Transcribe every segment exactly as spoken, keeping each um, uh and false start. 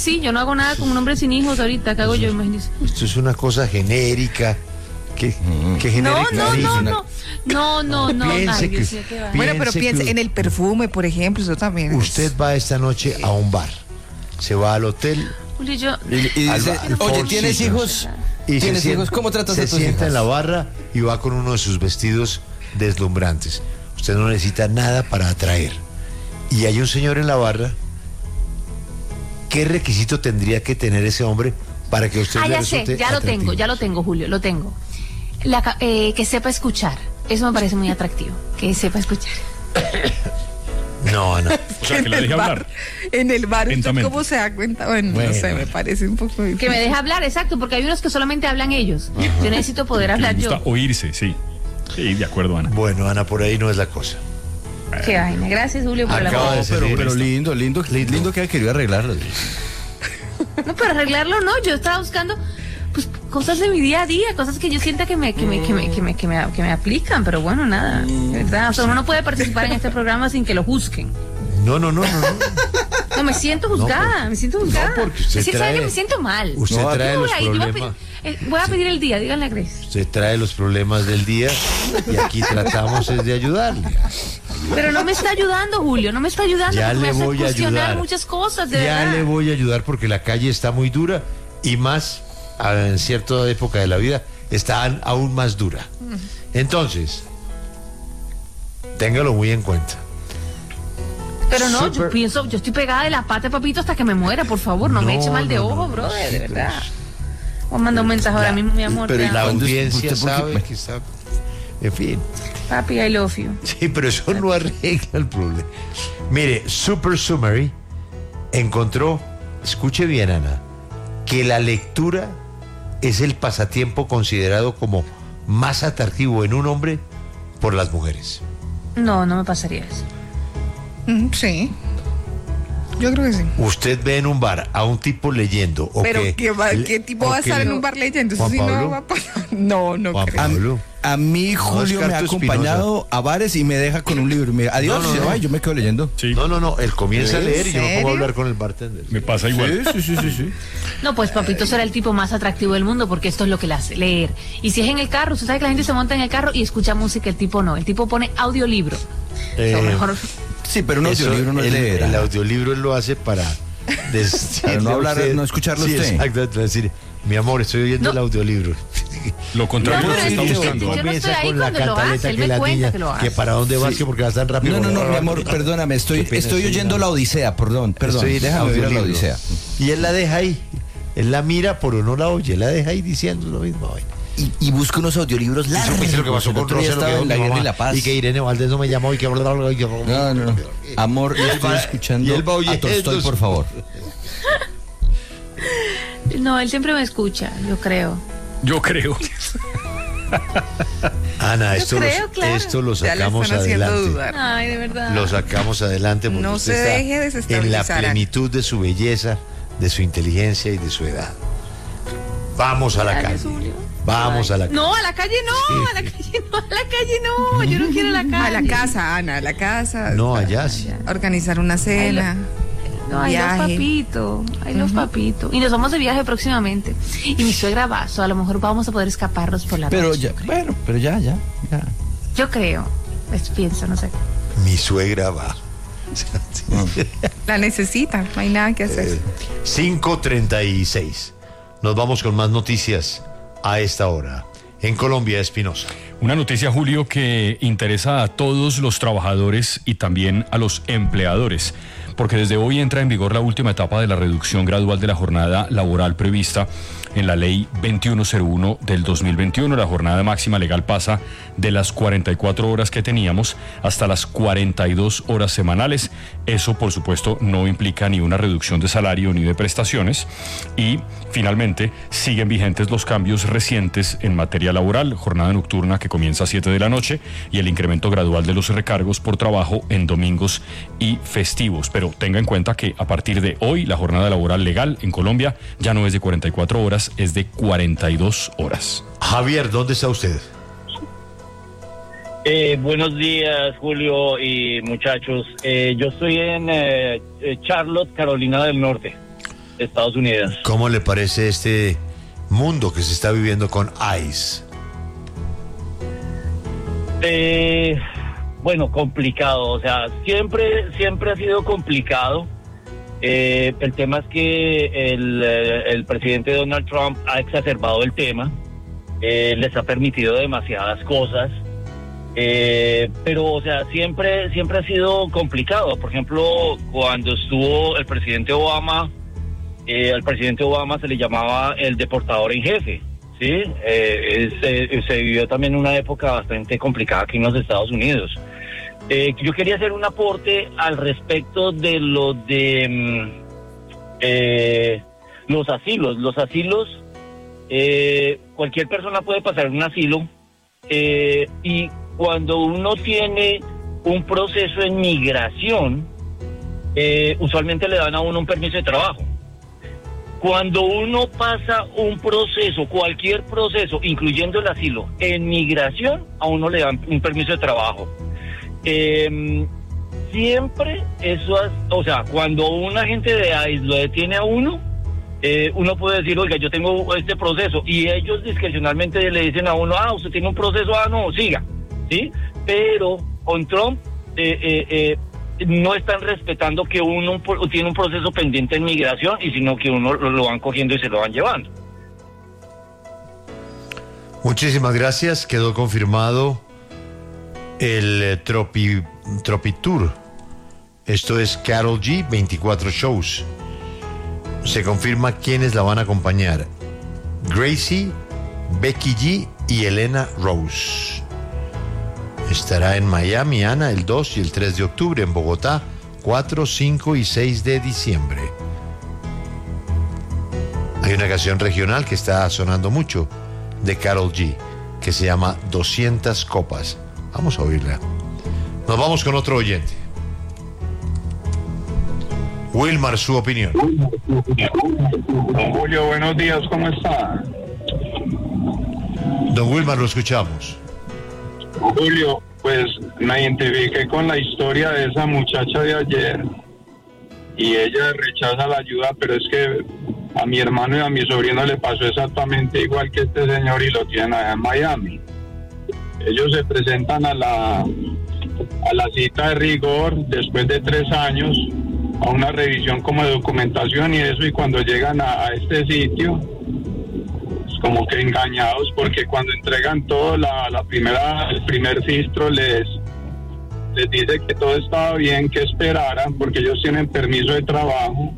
sí, yo no hago nada con un hombre sin hijos ahorita, ¿qué hago yo? Imagínese. Esto es una cosa genérica. ¿Qué, qué genérica? No, no, no, no, no, no, no. Piense Ay, que- Dios mío, qué va. Bueno, pero Piense piense que- en el perfume, por ejemplo, eso también. es- Usted va esta noche a un bar. Se va al hotel Julio, yo... Y, y dice, Al- al oye, Four ¿tienes Seasons. hijos? y se ¿Tienes sienta- hijos? ¿Cómo tratas se a tus sienta hijas? en la barra y va con uno de sus vestidos deslumbrantes. Usted no necesita nada para atraer. Y hay un señor en la barra. ¿Qué requisito tendría que tener ese hombre para que usted Ah, le ya sé, resulte ya lo tengo, atractivo? ya lo tengo, Julio, lo tengo. La ca- eh, que sepa escuchar. Eso me parece muy atractivo. Que sepa escuchar. No, Ana. O sea, que en la el deje bar, hablar. en el bar, ¿usted Lentamente. cómo se da cuenta? Bueno, Bueno. no sé, me parece un poco difícil. Que me deje hablar, exacto, porque hay unos que solamente hablan ellos. Yo necesito poder Que hablar le yo. gusta oírse, sí. Sí, de acuerdo, Ana. Bueno, Ana, por ahí no es la cosa. Qué vaina. Gracias, Julio, por la Acaba de No, pero, salir pero esto. lindo, lindo, lindo que haya querido arreglarlo. No, pero arreglarlo no, yo estaba buscando pues cosas de mi día a día, cosas que yo sienta que me, que me, que me, que me, que me, que me aplican, pero bueno, nada, ¿verdad? O sea, uno no puede participar en este programa sin que lo juzguen. No, no, no, no. no. No, me siento juzgada, No, me siento juzgada. no, porque usted Sí, sabe trae- que me siento mal. Usted No, trae Yo los voy a ir, yo voy a problemas. pedir- eh, voy a pedir el día, díganle a Grace. Usted trae los problemas del día y aquí tratamos es de ayudarle. Pero no me está ayudando, Julio, no me está ayudando. Ya porque le me hace voy a cuestionar ayudar. muchas cosas, de Ya verdad. le voy a ayudar porque la calle está muy dura y más a- en cierta época de la vida está an- aún más dura. Entonces, téngalo muy en cuenta. Pero no, Súper- yo pienso, yo estoy pegada de la pata, papito, hasta que me muera, por favor, no, me No, eche mal de no, ojo, no, brother, de sí, verdad. pues. Voy a mandar un mensaje ahora La- mismo, mi amor. pero te ¿y amo. La ¿Cuándo es- audiencia usted por qué- sabe que está... En fin. Papi, I love you. Sí, pero eso no arregla el problema. Mire, Super Summary encontró, escuche bien, Ana, que la lectura es el pasatiempo considerado como más atractivo en un hombre por las mujeres. No, no me pasaría eso. Mm, Sí. Yo creo que sí. Usted ve en un bar a un tipo leyendo o Pero que- ¿qué, va- le- qué tipo o va a que estar le- en un bar leyendo? Eso Juan sí Pablo. no va a pasar. No, no Juan creo. A, Pablo. a mí Julio me ha Descarto acompañado a bares y me deja con un libro. Y me dice, adiós, No, no, y se no. va, y yo me quedo leyendo. Sí, No, no, no, él comienza a ¿En leer y yo me pongo a serio? hablar con el bartender. me pasa igual. Sí, sí, sí, sí, sí. No, pues papito será el tipo más atractivo del mundo porque esto es lo que le hace, leer. Y si es en el carro, usted sabe que la gente se monta en el carro y escucha música, el tipo no. El tipo pone audiolibro. Eh, Lo mejor. Sí, pero un Eso, audiolibro no es el, leer. el audiolibro él lo hace para decirle Para no a hablar, usted- no escucharlo sí, usted. Exacto, decir, mi amor, estoy oyendo No. el audiolibro. Lo contrario No, es pero lo que es está que buscando. yo no Comienza estoy ahí con la cuando lo cantaleta hace, él que me la cuenta niña, que lo hace. para dónde vas, que porque vas tan rápido. No, no, no, mi amor, perdóname, estoy, Qué pena, estoy estoy oyendo dando- la Odisea, perdón, perdón. Estoy en Déjame oír la audiolibro. Odisea. Y él la deja ahí. Él la mira, pero no la oye. Él la deja ahí diciendo lo mismo. Ay. Y, y busca unos audiolibros Eso largos. fue lo que pasó El con otro día Rosa, lo estaba que en la dijo mi guerra y mamá, la paz. y que Irene Valdés no me llamó y que... No, no, no. Amor, yo estoy va- escuchando y él va a oyendo Tolstoy, su- por favor. No, él siempre me escucha, yo creo. Yo creo. Ana, Yo esto, creo, lo, claro. esto lo Ya le sacamos están haciendo adelante. dudar. Ay, de verdad. Lo sacamos adelante porque No usted se está deje en la desestabilizar, Ana. plenitud de su belleza, de su inteligencia y de su edad. Vamos a la Gracias, calle. Julio. Vamos Ay. a la calle. No, a la calle no, a la calle no, a la calle no. Yo no quiero la calle. A la casa, Ana, a la casa. No, allá sí. Organizar una cena. No, ahí los viaje. papitos, ahí los papitos. Y nos vamos de viaje próximamente. Y mi suegra va, so a lo mejor vamos a poder escaparnos por la Pero noche. ya, bueno, pero ya, ya, ya. Yo creo, pues, pienso, no sé. Mi suegra va. La necesita, no hay nada que hacer. Eh, cinco treinta y seis. Nos vamos con más noticias a esta hora. En Colombia, Espinosa. Una noticia, Julio, que interesa a todos los trabajadores y también a los empleadores, porque desde hoy entra en vigor la última etapa de la reducción gradual de la jornada laboral prevista en la ley veintiuno cero uno del dos mil veintiuno. La jornada máxima legal pasa de las cuarenta y cuatro horas que teníamos hasta las cuarenta y dos horas semanales. Eso, por supuesto, no implica ni una reducción de salario ni de prestaciones. Y, finalmente, siguen vigentes los cambios recientes en materia laboral, jornada nocturna que comienza a siete de la noche y el incremento gradual de los recargos por trabajo en domingos y festivos. Pero tenga en cuenta que a partir de hoy la jornada laboral legal en Colombia ya no es de cuarenta y cuatro horas, es de cuarenta y dos horas. Javier, ¿dónde está usted? Eh, buenos días, Julio y muchachos. Eh, yo estoy en eh, eh, Charlotte, Carolina del Norte. Estados Unidos. ¿Cómo le parece este mundo que se está viviendo con ICE? Eh, bueno, complicado, o sea, siempre, siempre ha sido complicado. Eh, el tema es que el, el presidente Donald Trump ha exacerbado el tema, eh, les ha permitido demasiadas cosas, eh, pero, o sea, siempre, siempre ha sido complicado. Por ejemplo, cuando estuvo el presidente Obama, eh, al presidente Obama se le llamaba el deportador en jefe. Sí, eh, se, se vivió también una época bastante complicada aquí en los Estados Unidos. Eh, yo quería hacer un aporte al respecto de lo de eh, los asilos. Los asilos, eh, cualquier persona puede pasar un asilo eh, y cuando uno tiene un proceso en migración, eh, usualmente le dan a uno un permiso de trabajo. Cuando uno pasa un proceso, cualquier proceso, incluyendo el asilo, en migración, a uno le dan un permiso de trabajo. Eh, siempre eso, o sea, cuando un agente de ICE lo detiene a uno, eh, uno puede decir, oiga, yo tengo este proceso, y ellos discrecionalmente le dicen a uno, ah, usted tiene un proceso, ah, no, siga, ¿sí? Pero con Trump, eh, eh, eh, no están respetando que uno tiene un proceso pendiente en migración, y sino que uno lo, lo van cogiendo y se lo van llevando. Muchísimas gracias. Quedó confirmado el eh, Tropi, Tropi Tour. Esto es Karol G, veinticuatro shows. Se confirma quiénes la van a acompañar: Gracie, Becky G y Elena Rose. Estará en Miami, Ana, el dos y el tres de octubre, en Bogotá, cuatro, cinco y seis de diciembre. Hay una canción regional que está sonando mucho de Karol G, que se llama doscientas copas. Vamos a oírla. Nos vamos con otro oyente. Wilmar, su opinión. Don Julio, buenos días, ¿cómo está? Don Wilmar, lo escuchamos. Julio, pues me identifiqué con la historia de esa muchacha de ayer y ella rechaza la ayuda, pero es que a mi hermano y a mi sobrino le pasó exactamente igual que este señor y lo tienen allá en Miami. Ellos se presentan a la a la cita de rigor después de tres años a una revisión como de documentación y eso, y cuando llegan a, a este sitio como que engañados, porque cuando entregan todo, la, la primera, el primer filtro les, les dice que todo estaba bien, que esperaran, porque ellos tienen permiso de trabajo,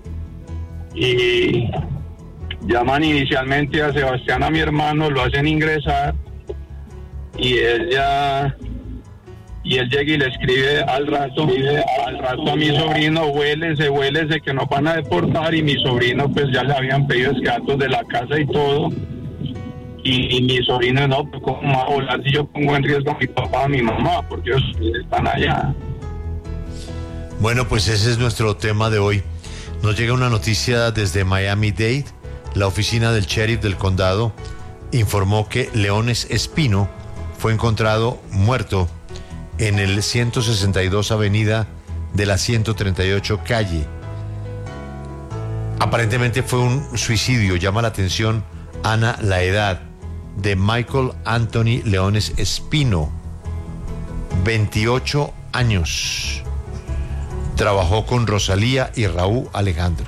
y llaman inicialmente a Sebastián, a mi hermano, lo hacen ingresar, y él ya, y él llega y le escribe al rato, al rato a mi sobrino, huélese, huélese que nos van a deportar, y mi sobrino pues ya le habían pedido escatos de la casa y todo, y, y mi sobrino no, pues cómo va a volar si yo pongo en riesgo a mi papá, a mi mamá, porque ellos están allá. Bueno, pues ese es nuestro tema de hoy. Nos llega una noticia desde Miami-Dade. La oficina del sheriff del condado informó que Leones Espino fue encontrado muerto en el ciento sesenta y dos avenida de la ciento treinta y ocho calle. Aparentemente fue un suicidio. Llama la atención, Ana, la edad de Michael Anthony Leones Espino, veintiocho años. Trabajó con Rosalía y Raúl Alejandro.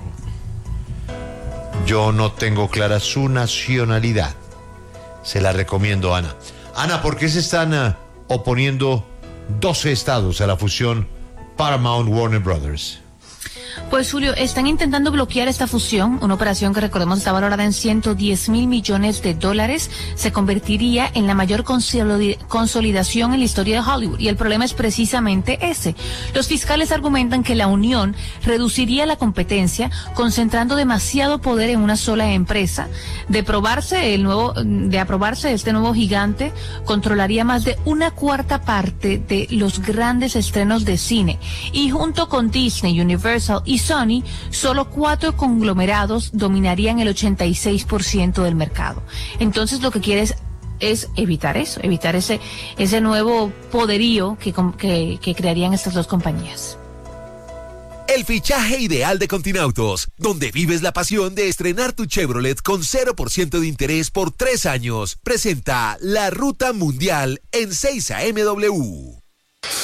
Yo no tengo clara su nacionalidad. Se la recomiendo, Ana. Ana, ¿por qué se están uh, oponiendo doce estados a la fusión Paramount-Warner Brothers? Pues, Julio, están intentando bloquear esta fusión, una operación que, recordemos, está valorada en ciento diez mil millones de dólares. Se convertiría en la mayor consolid- consolidación en la historia de Hollywood. Y el problema es precisamente ese. Los fiscales argumentan que la unión reduciría la competencia, concentrando demasiado poder en una sola empresa. De aprobarse el nuevo, de aprobarse este nuevo gigante, controlaría más de una cuarta parte de los grandes estrenos de cine. Y junto con Disney, Universal y Sony, solo cuatro conglomerados dominarían el ochenta y seis por ciento del mercado. Entonces lo que quiere es, es evitar eso, evitar ese, ese nuevo poderío que, que, que crearían estas dos compañías. el fichaje ideal de Continautos, donde vives la pasión de estrenar tu Chevrolet con cero por ciento de interés por tres años. Presenta la Ruta Mundial en seis A M W.